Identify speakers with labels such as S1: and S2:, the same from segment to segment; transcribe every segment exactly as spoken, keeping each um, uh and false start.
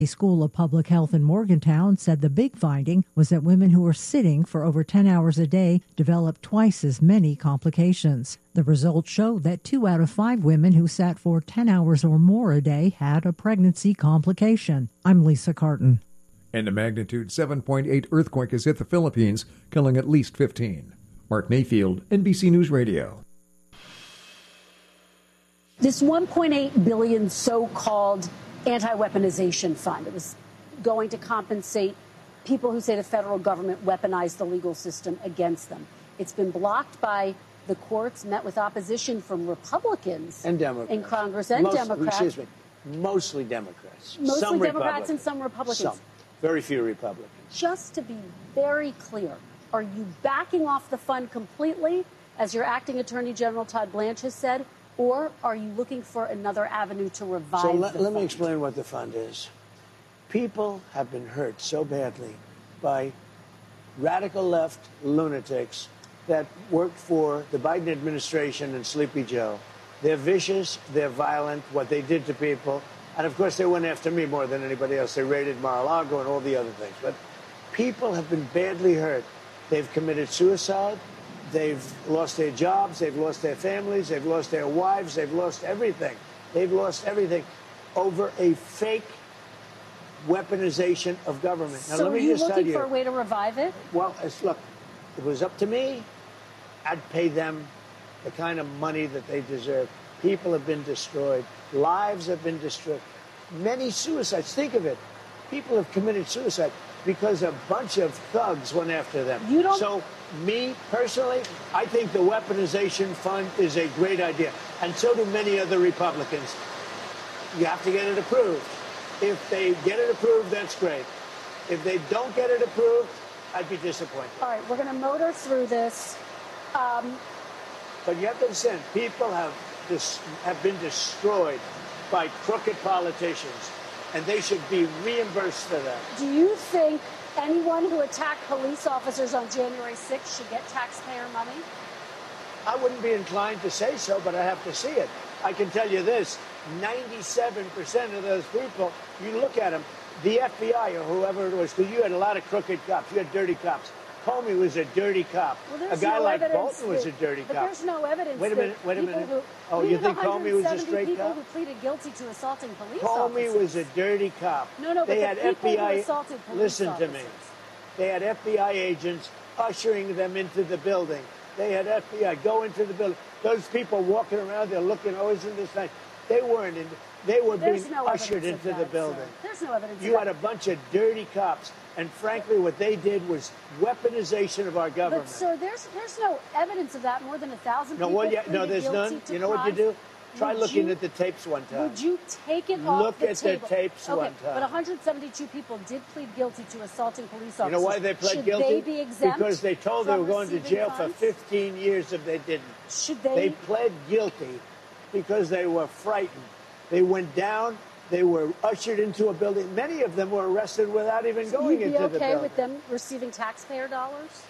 S1: A School of Public Health in Morgantown said the big finding was that women who were sitting for over ten hours a day developed twice as many complications. The results showed that two out of five women who sat for ten hours or more a day had a pregnancy complication. I'm Lisa Carton.
S2: And a magnitude seven point eight earthquake has hit the Philippines, killing at least fifteen. Mark Mayfield, N B C News Radio.
S3: This one point eight billion dollars so-called anti-weaponization fund, it was going to compensate people who say the federal government weaponized the legal system against them. It's been blocked by the courts, met with opposition from Republicans
S4: and Democrats
S3: in Congress and
S4: Most,
S3: Democrats.
S4: Excuse me, mostly Democrats.
S3: Mostly
S4: some
S3: Democrats and some Republicans.
S4: Some, very few Republicans.
S3: Just to be very clear, are you backing off the fund completely, as your acting Attorney General Todd Blanche has said, or are you looking for another avenue to revive
S4: so let,
S3: the
S4: let
S3: fund?
S4: me explain what the fund is. People have been hurt so badly by radical left lunatics that worked for the Biden administration and Sleepy Joe. They're vicious, they're violent, what they did to people. And of course, they went after me more than anybody else. They raided Mar-a-Lago and all the other things. But people have been badly hurt. They've committed suicide. They've lost their jobs, they've lost their families, they've lost their wives, they've lost everything. They've lost everything over a fake weaponization of government. Now,
S3: so
S4: let me
S3: are you
S4: just tell
S3: looking
S4: you,
S3: for a way to revive it?
S4: Well, it's, look, if it was up to me, I'd pay them the kind of money that they deserve. People have been destroyed. Lives have been destroyed. Many suicides. Think of it. People have committed suicide because a bunch of thugs went after them.
S3: You don't...
S4: So, me, personally, I think the weaponization fund is a great idea. And so do many other Republicans. You have to get it approved. If they get it approved, that's great. If they don't get it approved, I'd be disappointed.
S3: All right, we're going to motor through this. Um,
S4: but you have to understand, people have, dis- have been destroyed by crooked politicians, and they should be reimbursed for that.
S3: Do you think anyone who attacked police officers on January sixth should get taxpayer money?
S4: I wouldn't be inclined to say so, but I have to see it. I can tell you this, ninety-seven percent of those people, you look at them, the F B I or whoever it was, because you had a lot of crooked cops, you had dirty cops. Comey was a dirty cop.
S3: Well,
S4: a guy
S3: no
S4: like
S3: evidence
S4: Bolton was
S3: that,
S4: a dirty
S3: but
S4: cop.
S3: There's no evidence.
S4: Wait a minute, wait a minute.
S3: Who,
S4: oh, you think Comey was a straight
S3: people
S4: cop?
S3: Who pleaded guilty to assaulting police
S4: Comey
S3: officers.
S4: was a dirty cop.
S3: No, no,
S4: they
S3: but
S4: had
S3: the people
S4: F B I.
S3: who assaulted police
S4: listen
S3: officers.
S4: to me. They had F B I agents ushering them into the building. They had F B I go into the building. Those people walking around, they're looking always in this night. They weren't in. They were
S3: There's
S4: being
S3: no
S4: ushered
S3: evidence
S4: into
S3: of
S4: the
S3: that,
S4: building.
S3: sir. There's no evidence.
S4: You
S3: of
S4: had
S3: that.
S4: a bunch of dirty cops, and frankly, what they did was weaponization of our government.
S3: But sir, there's there's no evidence of that. More than a thousand
S4: no,
S3: people
S4: well, yeah, no,
S3: pleaded
S4: there's
S3: guilty
S4: none.
S3: to
S4: You know what you
S3: crimes.
S4: do? Try
S3: Would
S4: looking
S3: you,
S4: at the tapes one time.
S3: Would you take it
S4: Look
S3: off the
S4: at
S3: table?
S4: the tapes
S3: okay,
S4: one time.
S3: But one hundred seventy-two people did plead guilty to assaulting police officers.
S4: You know why they pled
S3: Should
S4: guilty?
S3: They be exempt
S4: because they told they
S3: from
S4: were going to
S3: receiving
S4: jail
S3: funds?
S4: for fifteen years if they didn't.
S3: Should they?
S4: They pled guilty because they were frightened. They went down. They were ushered into a building. Many of them were arrested without even
S3: so
S4: going
S3: you'd be
S4: into
S3: okay
S4: the building.
S3: with them receiving taxpayer dollars?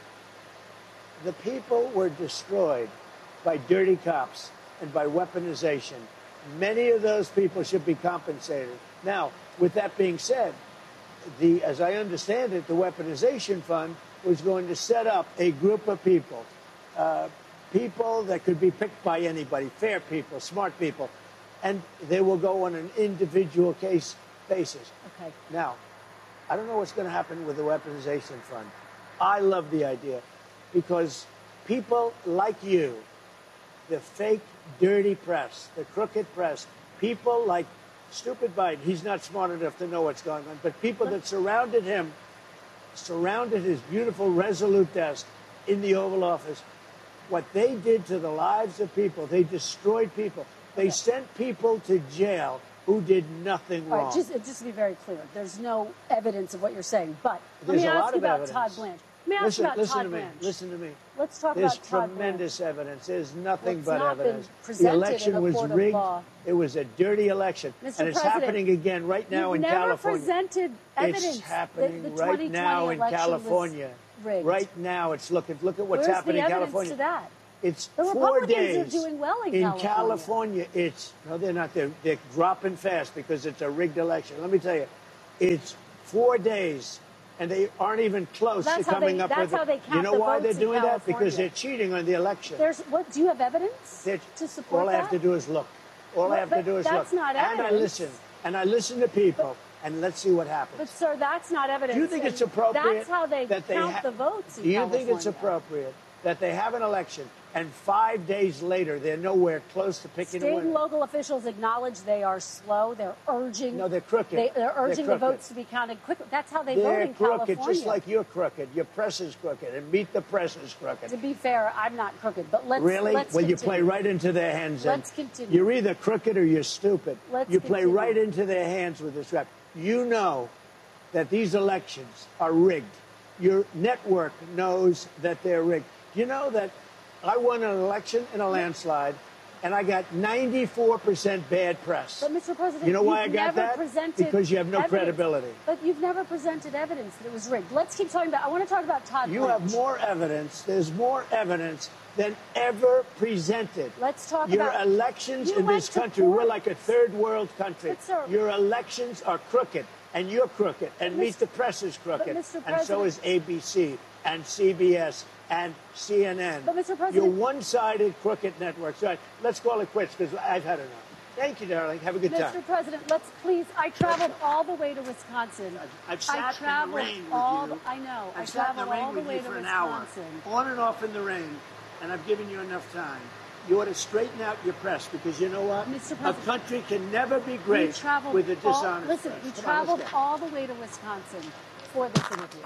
S4: The people were destroyed by dirty cops and by weaponization. Many of those people should be compensated. Now, with that being said, the, as I understand it, the weaponization fund was going to set up a group of people, uh, people that could be picked by anybody, fair people, smart people, and they will go on an individual case basis.
S3: Okay.
S4: Now, I don't know what's going to happen with the weaponization fund. I love the idea because people like you, the fake, dirty press, the crooked press, people like stupid Biden, he's not smart enough to know what's going on, but people that surrounded him, surrounded his beautiful, resolute desk in the Oval Office, what they did to the lives of people, they destroyed people. They
S3: okay.
S4: sent people to jail who did nothing
S3: All
S4: wrong.
S3: right, just, just to be very clear, there's no evidence of what you're saying, but
S4: There's
S3: let me
S4: a
S3: ask
S4: lot
S3: you
S4: of
S3: about
S4: evidence.
S3: Todd Blanche. Let me ask
S4: listen,
S3: you about
S4: listen
S3: Todd
S4: to me.
S3: Blanche.
S4: Listen to me.
S3: Let's talk
S4: There's
S3: about Todd
S4: tremendous
S3: Blanche.
S4: evidence. There's nothing
S3: It's
S4: but
S3: not been
S4: evidence. The
S3: presented
S4: election
S3: in a
S4: was
S3: court of
S4: rigged.
S3: law.
S4: It was a dirty election,
S3: Mister
S4: and it's
S3: President,
S4: happening again right now
S3: You've
S4: in
S3: never
S4: California.
S3: presented evidence
S4: It's happening
S3: that the
S4: right now in
S3: election was
S4: California.
S3: rigged.
S4: Right now, it's looking. Look at what's
S3: Where's
S4: happening
S3: the
S4: in
S3: evidence
S4: California.
S3: to that?
S4: It's
S3: The
S4: four
S3: Republicans
S4: days.
S3: are doing well in,
S4: in
S3: California.
S4: California. It's no, they're not. They're, they're dropping fast because it's a rigged election. Let me tell you, It's four days, and they aren't even close
S3: that's
S4: to coming
S3: they,
S4: up
S3: that's
S4: with
S3: how
S4: it.
S3: they count
S4: You know
S3: the
S4: why they're
S3: votes in
S4: doing that?
S3: California.
S4: Because they're cheating on the election.
S3: There's what? Do you have evidence
S4: They're,
S3: to support
S4: all
S3: that?
S4: I have to do is look. All
S3: Well,
S4: I have to
S3: but
S4: do is
S3: that's
S4: look.
S3: not
S4: and I
S3: evidence.
S4: listen. And I listen to people,
S3: but,
S4: and let's see what happens.
S3: But, sir, that's not evidence.
S4: Do you think it's appropriate?
S3: That's how they
S4: that they
S3: count
S4: ha-
S3: the votes in
S4: Do you
S3: California.
S4: think it's appropriate that they have an election and five days later they're nowhere close to picking
S3: State
S4: a winner?
S3: and local officials acknowledge they are slow. They're urging.
S4: No, they're crooked.
S3: They, they're urging
S4: they're
S3: the votes to be counted quickly. That's how they
S4: they're
S3: vote in
S4: crooked,
S3: California.
S4: just like you're crooked. Your press is crooked, and Meet the Press is crooked.
S3: To be fair, I'm not crooked, but let's
S4: really.
S3: Let's
S4: well,
S3: continue.
S4: you play right into their hands. Then.
S3: Let's continue.
S4: You're either crooked or you're stupid.
S3: Let's
S4: you play
S3: continue.
S4: right into their hands with this rap. You know that these elections are rigged. Your network knows that they're rigged. You know that I won an election in a landslide, and I got ninety-four percent bad press.
S3: But, Mister President,
S4: you know why I
S3: you've
S4: got
S3: never
S4: that?
S3: presented
S4: Because you have no
S3: evidence.
S4: credibility.
S3: But you've never presented evidence that it was rigged. Let's keep talking about. I want to talk about Todd.
S4: You
S3: Blanche.
S4: have more evidence. There's more evidence than ever presented.
S3: Let's talk
S4: Your
S3: about
S4: elections
S3: you
S4: in
S3: went
S4: this
S3: to
S4: country.
S3: court.
S4: We're like a third world country.
S3: But, sir,
S4: Your elections are crooked, and you're crooked, and Meet the Press is crooked,
S3: Mister
S4: and so is A B C and C B S and C N N.
S3: But, Mister President,
S4: you're one-sided crooked networks. All right, let's call it quits because I've had enough. Thank you, darling. Have a good
S3: Mister
S4: time.
S3: Mister President, let's please. I traveled all the way to Wisconsin.
S4: I've sat
S3: I traveled
S4: in the rain with
S3: all.
S4: you.
S3: The, I know.
S4: I've
S3: I
S4: sat in
S3: traveled
S4: the rain
S3: all the
S4: with
S3: way
S4: you
S3: to
S4: for an
S3: Wisconsin.
S4: hour, on and off in the rain, and I've given you enough time. You ought to straighten out your press because you know what?
S3: Mister
S4: A
S3: President,
S4: country can never be
S3: we
S4: great
S3: traveled
S4: with a
S3: all,
S4: dishonest
S3: Listen,
S4: press.
S3: we
S4: Come on,
S3: traveled
S4: let's go.
S3: all the way to Wisconsin for this interview.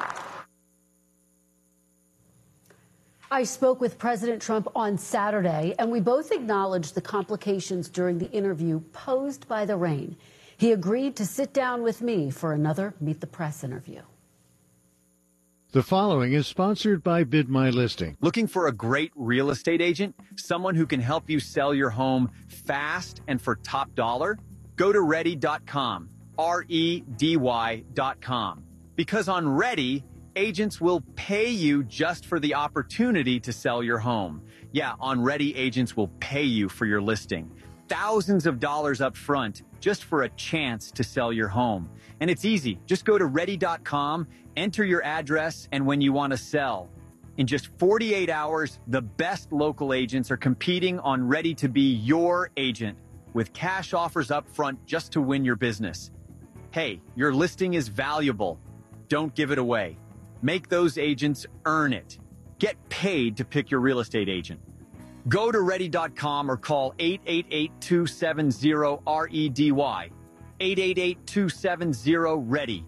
S3: I spoke with President Trump on Saturday, and we both acknowledged the complications during the interview posed by the rain. He agreed to sit down with me for another Meet the Press interview.
S5: The following is sponsored by Bid My Listing.
S6: Looking for a great real estate agent? Someone who can help you sell your home fast and for top dollar? Go to ready dot com, R E D Y dot com. Because on Ready, agents will pay you just for the opportunity to sell your home. Yeah, on Ready, agents will pay you for your listing. Thousands of dollars up front just for a chance to sell your home. And it's easy. Just go to ready dot com, enter your address, and when you want to sell. In just forty-eight hours, the best local agents are competing on Ready to be your agent with cash offers up front just to win your business. Hey, your listing is valuable. Don't give it away. Make those agents earn it. Get paid to pick your real estate agent. Go to ready dot com or call eight eight eight, two seven zero, R E D Y. eight eight eight, two seven zero, READY.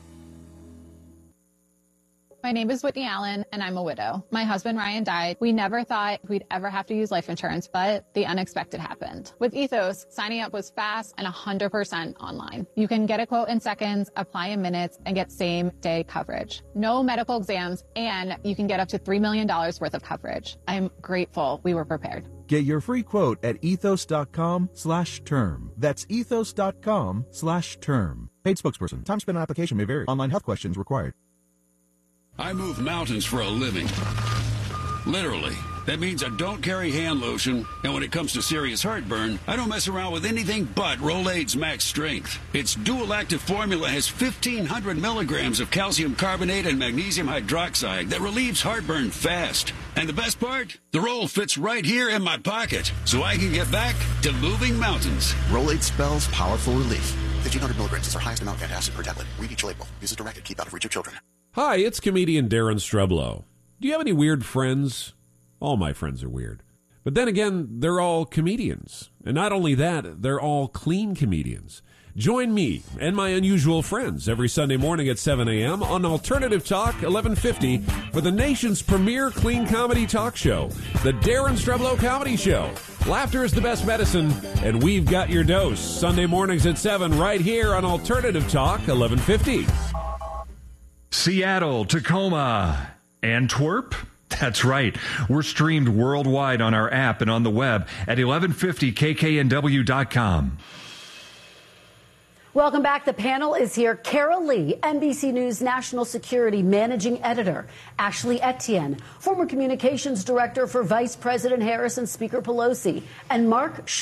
S7: My name is Whitney Allen, and I'm a widow. My husband, Ryan, died. We never thought we'd ever have to use life insurance, but the unexpected happened. With Ethos, signing up was fast and one hundred percent online. You can get a quote in seconds, apply in minutes, and get same-day coverage. No medical exams, and you can get up to three million dollars worth of coverage. I'm grateful we were prepared.
S8: Get your free quote at ethos.com slash term. That's ethos.com slash term. Paid spokesperson. Time spent on application may vary. Online health questions required.
S9: I move mountains for a living. Literally. That means I don't carry hand lotion, and when it comes to serious heartburn, I don't mess around with anything but Rolaids Max Strength. Its dual-active formula has fifteen hundred milligrams of calcium carbonate and magnesium hydroxide that relieves heartburn fast. And the best part? The roll fits right here in my pocket, so I can get back to moving mountains.
S10: Rolaids spells powerful relief. fifteen hundred milligrams is our highest amount of antacid per tablet. Read each label. Use as directed. Keep out of reach of children.
S11: Hi, it's comedian Darren Streblow. Do you have any weird friends? All my friends are weird. But then again, they're all comedians. And not only that, they're all clean comedians. Join me and my unusual friends every Sunday morning at seven a.m. on Alternative Talk eleven fifty for the nation's premier clean comedy talk show, The Darren Streblow Comedy Show. Laughter is the best medicine, and we've got your dose. Sunday mornings at seven right here on Alternative Talk eleven fifty.
S12: Seattle, Tacoma, Antwerp. That's right. We're streamed worldwide on our app and on the web at eleven fifty K K N W dot com.
S3: Welcome back. The panel is here. Carol Lee, N B C News National Security Managing Editor. Ashley Etienne, former Communications Director for Vice President Harris and Speaker Pelosi. And Mark Short,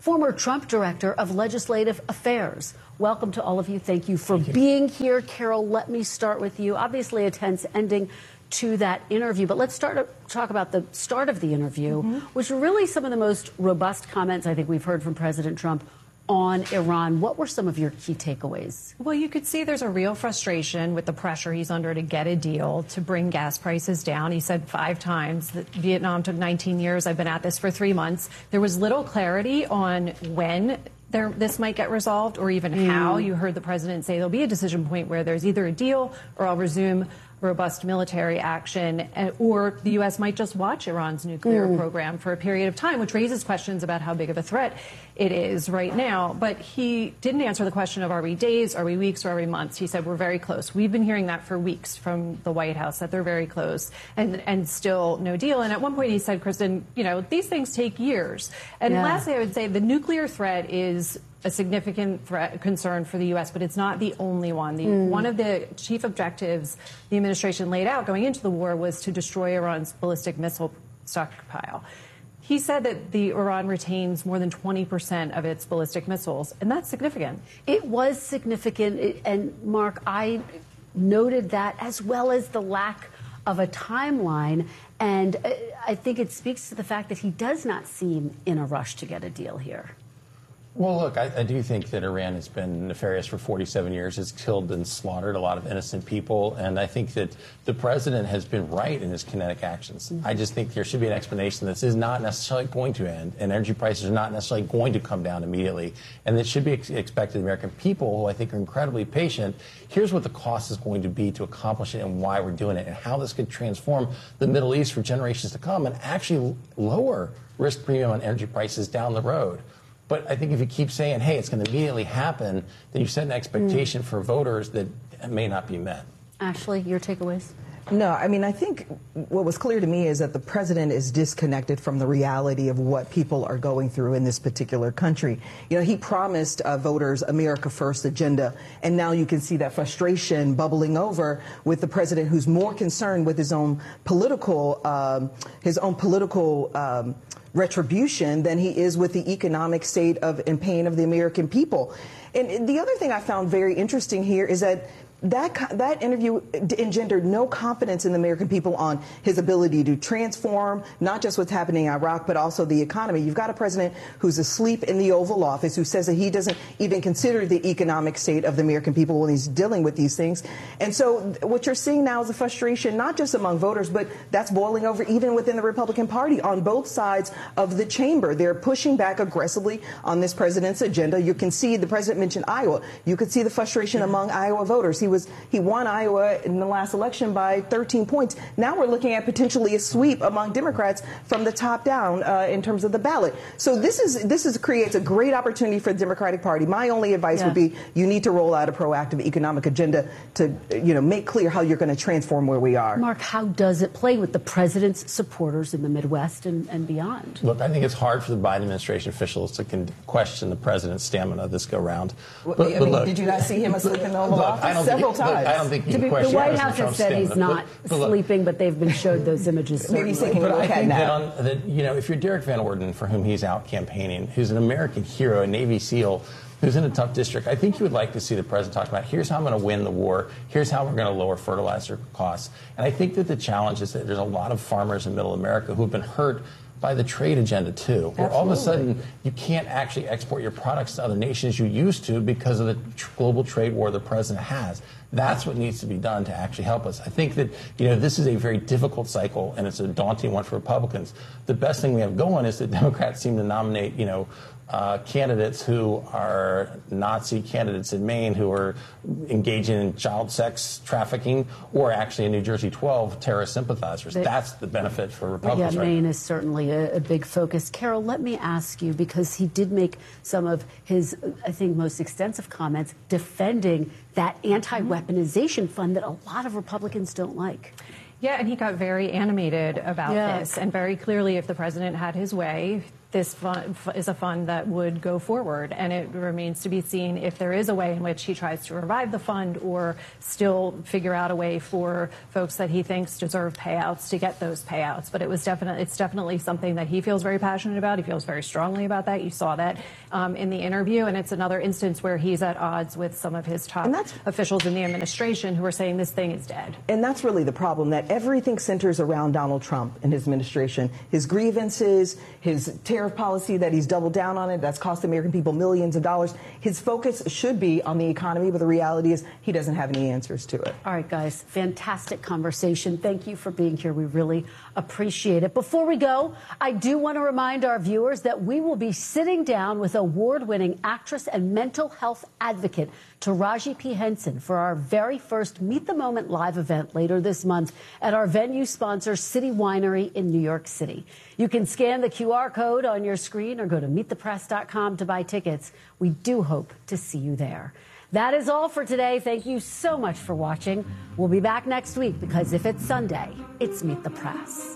S3: former Trump Director of Legislative Affairs. Welcome to all of you. Thank you for Thank you. being here. Carol, let me start with you. Obviously a tense ending to that interview, but let's start to talk about the start of the interview, mm-hmm. which were really some of the most robust comments I think we've heard from President Trump on Iran. What were some of your key takeaways?
S13: Well, you could see there's a real frustration with the pressure he's under to get a deal to bring gas prices down. He said five times that Vietnam took nineteen years. I've been at this for three months. There was little clarity on when there, this might get resolved or even mm. how. You heard the president say there'll be a decision point where there's either a deal or I'll resume robust military action, or the U S might just watch Iran's nuclear mm. program for a period of time, which raises questions about how big of a threat it is right now. But he didn't answer the question of are we days, are we weeks, or are we months? He said we're very close. We've been hearing that for weeks from the White House, that they're very close, and and still no deal. And at one point he said, Kristen, you know, these things take years. And yeah. lastly, I would say the nuclear threat is a significant threat, concern for the U S, but it's not the only one. The, mm. One of the chief objectives the administration laid out going into the war was to destroy Iran's ballistic missile stockpile. He said that the Iran retains more than twenty percent of its ballistic missiles, and that's significant.
S3: It was significant, and Mark, I noted that as well as the lack of a timeline, and I think it speaks to the fact that he does not seem in a rush to get a deal here.
S14: Well, look, I, I do think that Iran has been nefarious for forty-seven years. It's killed and slaughtered a lot of innocent people. And I think that the president has been right in his kinetic actions. Mm-hmm. I just think there should be an explanation that this is not necessarily going to end, and energy prices are not necessarily going to come down immediately. And it should be ex- expected of American people, who I think are incredibly patient. Here's what the cost is going to be to accomplish it and why we're doing it, and how this could transform the Middle East for generations to come and actually lower risk premium on energy prices down the road. But I think if you keep saying, hey, it's going to immediately happen, then you set an expectation mm. for voters that may not be met.
S3: Ashley, your takeaways?
S15: No, I mean, I think what was clear to me is that the president is disconnected from the reality of what people are going through in this particular country. You know, he promised uh, voters America First agenda, and now you can see that frustration bubbling over with the president, who's more concerned with his own political, um, his own political um, retribution than he is with the economic state of and pain of the American people. And the other thing I found very interesting here is that That that interview engendered no confidence in the American people on his ability to transform not just what's happening in Iraq, but also the economy. You've got a president who's asleep in the Oval Office, who says that he doesn't even consider the economic state of the American people when he's dealing with these things. And so what you're seeing now is a frustration, not just among voters, but that's boiling over even within the Republican Party on both sides of the chamber. They're pushing back aggressively on this president's agenda. You can see the president mentioned Iowa. You could see the frustration among Iowa voters. He was he won Iowa in the last election by thirteen points. Now we're looking at potentially a sweep among Democrats from the top down uh, in terms of the ballot. So this is this is creates a great opportunity for the Democratic Party. My only advice yeah. would be you need to roll out a proactive economic agenda to you know make clear how you're going to transform where we are.
S3: Mark, how does it play with the president's supporters in the Midwest and, and beyond?
S14: Look, I think it's hard for the Biden administration officials to con- question the president's stamina this go round.
S15: But, I mean, but look, did you not see him asleep in the Oval
S14: look,
S15: Office several times?
S14: Look, I don't think you can
S3: be,
S14: question
S3: the White House has said he's not
S14: but, but look,
S3: sleeping, but they've been showed those images.
S15: Maybe he's taking a
S14: look
S15: at
S14: that, on, that you know, if you're Derek Van Orden, for whom he's out campaigning, who's an American hero, a Navy SEAL, who's in a tough district, I think you would like to see the president talk about, here's how I'm going to win the war, here's how we're going to lower fertilizer costs. And I think that the challenge is that there's a lot of farmers in middle America who've been hurt by the trade agenda, too, where Absolutely. all of a sudden you can't actually export your products to other nations you used to because of the tr- global trade war the president has. That's what needs to be done to actually help us. I think that, you know, this is a very difficult cycle, and it's a daunting one for Republicans. The best thing we have going is that Democrats seem to nominate, you know, Uh, candidates who are Nazi candidates in Maine who are engaging in child sex trafficking, or actually in New Jersey twelve terrorist sympathizers. They, That's the benefit for Republicans.
S3: Yeah,
S14: right
S3: Maine
S14: now.
S3: is certainly a, a big focus. Carol, let me ask you, because he did make some of his, I think, most extensive comments defending that anti-weaponization fund that a lot of Republicans don't like.
S13: Yeah, and he got very animated about
S3: yeah.
S13: this, and very clearly, if the president had his way, this fund is a fund that would go forward, and it remains to be seen if there is a way in which he tries to revive the fund or still figure out a way for folks that he thinks deserve payouts to get those payouts. But it was definitely it's definitely something that he feels very passionate about. He feels very strongly about that. You saw that um, in the interview, and it's another instance where he's at odds with some of his top officials in the administration who are saying this thing is dead.
S15: And that's really the problem, that everything centers around Donald Trump and his administration. His grievances, his tariff policy that he's doubled down on it, that's cost American people millions of dollars. His focus should be on the economy, but the reality is he doesn't have any answers to it.
S3: All right, guys, fantastic conversation. Thank you for being here. We really appreciate it. Before we go, I do want to remind our viewers that we will be sitting down with award-winning actress and mental health advocate Taraji P. Henson for our very first Meet the Moment live event later this month at our venue sponsor, City Winery in New York City. You can scan the Q R code on your screen or go to meet the press dot com to buy tickets. We do hope to see you there. That is all for today. Thank you so much for watching. We'll be back next week because if it's Sunday, it's Meet the Press.